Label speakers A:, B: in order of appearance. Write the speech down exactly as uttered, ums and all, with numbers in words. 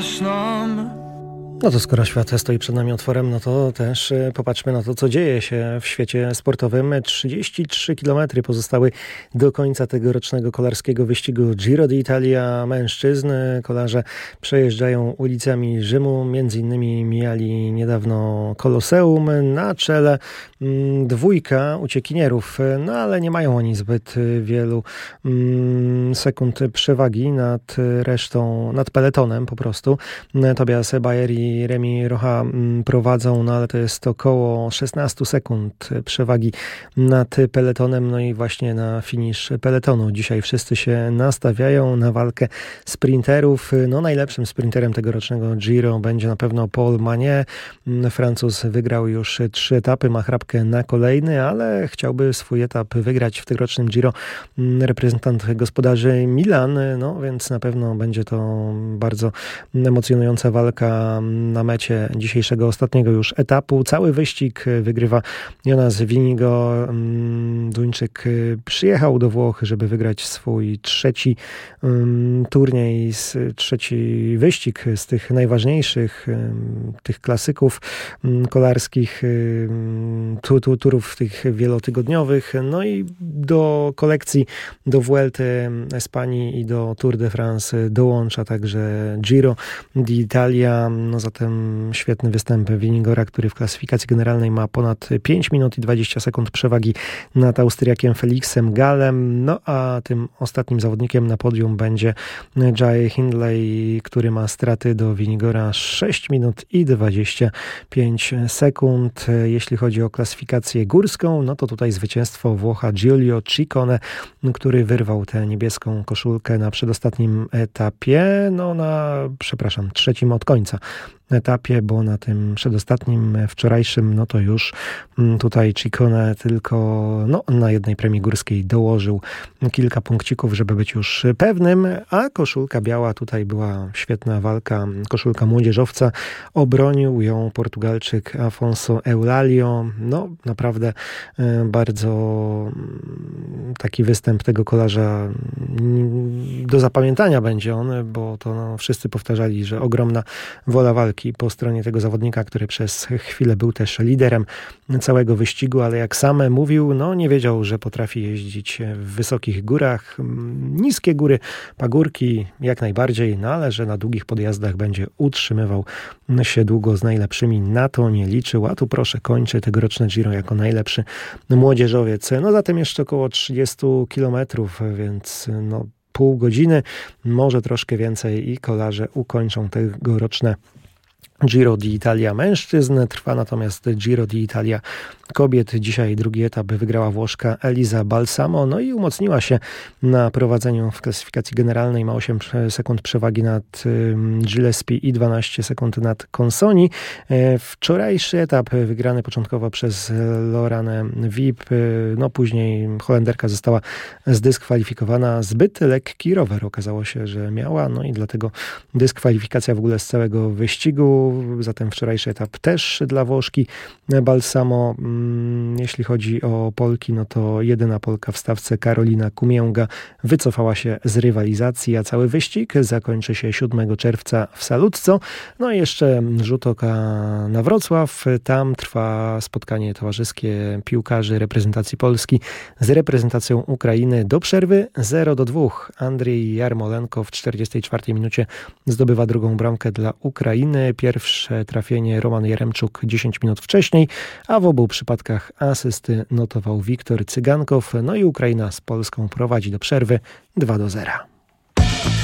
A: No to skoro świat stoi przed nami otworem, no to też popatrzmy na to, co dzieje się w świecie sportowym. trzydzieści trzy kilometry pozostały do końca tegorocznego kolarskiego wyścigu Giro d'Italia mężczyzn. Kolarze przejeżdżają ulicami Rzymu, między innymi mijali niedawno Koloseum. Na czele mm, dwójka uciekinierów, no ale nie mają oni zbyt wielu mm, sekund przewagi nad resztą, nad peletonem po prostu. Tobias Bayer i Remi Rocha prowadzą, no ale to jest około szesnaście sekund przewagi nad peletonem, no i właśnie na finisz peletonu. Dzisiaj wszyscy się nastawiają na walkę sprinterów. No najlepszym sprinterem tegorocznego Giro będzie na pewno Paul Magnet. Francuz wygrał już trzy etapy, ma chrapkę na kolejny, ale chciałby swój etap wygrać w tegorocznym Giro reprezentant gospodarzy Milan, no więc na pewno będzie to bardzo emocjonująca walka na mecie dzisiejszego ostatniego już etapu. Cały wyścig wygrywa Jonas Vingegaard. Duńczyk przyjechał do Włoch, żeby wygrać swój trzeci um, turniej, trzeci wyścig z tych najważniejszych, um, tych klasyków um, kolarskich, um, tu, tu, turów tych wielotygodniowych. No i do kolekcji, do Vuelty Espanii i do Tour de France dołącza także Giro d'Italia. No zatem świetny występ Vingegaarda, który w klasyfikacji generalnej ma ponad pięć minut i dwadzieścia sekund przewagi nad Austriakiem Felixem Gallem. No a tym ostatnim zawodnikiem na podium będzie Jai Hindley, który ma straty do Vingegaarda sześć minut i dwadzieścia pięć sekund. Jeśli chodzi o klasyfikację górską, no to tutaj zwycięstwo Włocha Giulio Ciccone, który wyrwał tę niebieską koszulkę na przedostatnim etapie, no na, przepraszam, trzecim od końca etapie, bo na tym przedostatnim, wczorajszym, no to już tutaj Ciccone tylko no, na jednej premii górskiej dołożył kilka punkcików, żeby być już pewnym, a koszulka biała, tutaj była świetna walka, koszulka młodzieżowca, obronił ją Portugalczyk Afonso Eulalio. No naprawdę bardzo taki występ tego kolarza do zapamiętania będzie on, bo to no, wszyscy powtarzali, że ogromna wola walki po stronie tego zawodnika, który przez chwilę był też liderem całego wyścigu, ale jak sam mówił, no nie wiedział, że potrafi jeździć w wysokich górach. Niskie góry, pagórki jak najbardziej, no ale że na długich podjazdach będzie utrzymywał się długo z najlepszymi, na to nie liczył, a tu proszę, kończy tegoroczne Giro jako najlepszy młodzieżowiec. No zatem jeszcze około trzydzieści kilometrów, więc no pół godziny, może troszkę więcej i kolarze ukończą tegoroczne Giro d'Italia mężczyzn. Trwa natomiast Giro d'Italia kobiet. Dzisiaj drugi etap wygrała Włoszka Elisa Balsamo, no i umocniła się na prowadzeniu w klasyfikacji generalnej. Ma osiem sekund przewagi nad Gillespie i dwanaście sekund nad Consoni. Wczorajszy etap wygrany początkowo przez Loranę Wiep. No później Holenderka została zdyskwalifikowana. Zbyt lekki rower okazało się, że miała, no i dlatego dyskwalifikacja w ogóle z całego wyścigu. Zatem wczorajszy etap też dla Włoszki Balsamo. Jeśli chodzi o Polki, no to jedyna Polka w stawce, Karolina Kumięga, wycofała się z rywalizacji, a cały wyścig zakończy się siódmego czerwca w Saluzzo. No i jeszcze rzut oka na Wrocław. Tam trwa spotkanie towarzyskie piłkarzy reprezentacji Polski z reprezentacją Ukrainy do przerwy zero do dwóch. Andrzej Jarmolenko w czterdziestej czwartej minucie zdobywa drugą bramkę dla Ukrainy. Pierwsze trafienie Roman Jaremczuk dziesięć minut wcześniej, a w obu przypadkach asysty notował Wiktor Cygankow. No i Ukraina z Polską prowadzi do przerwy dwa do zera.